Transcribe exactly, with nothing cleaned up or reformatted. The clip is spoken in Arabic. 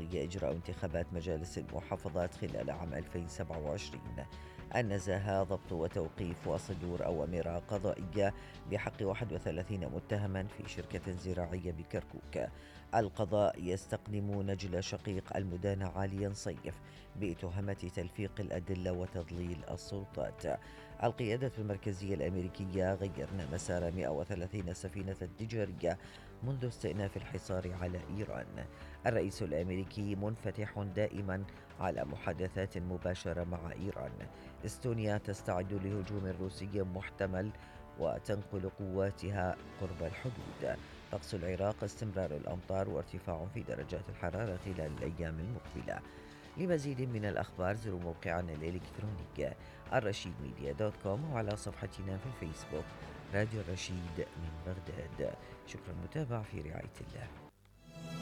الإيرانية إجراء انتخابات مجالس المحافظات خلال عام ألفين وسبعة وعشرين. النزاهة ضبط وتوقيف وصدور أوامر قضائية بحق واحد وثلاثين متهما في شركة زراعية بكركوك. القضاء يستقدم نجل شقيق المدان علي صيف بتهمة تلفيق الأدلة وتضليل السلطات. القيادة المركزية الأمريكية غيرنا مسار مئة وثلاثين سفينة تجارية منذ استئناف الحصار على إيران. الرئيس الأمريكي منفتح دائما على محادثات مباشرة مع إيران. استونيا تستعد لهجوم روسي محتمل وتنقل قواتها قرب الحدود. طقس العراق استمرار الأمطار وارتفاع في درجات الحرارة خلال الأيام المقبلة. لمزيد من الأخبار زوروا موقعنا الإلكتروني الرشيد ميديا دوت كوم وعلى صفحتنا في الفيسبوك راديو الرشيد من بغداد. شكرا متابعة في رعاية الله.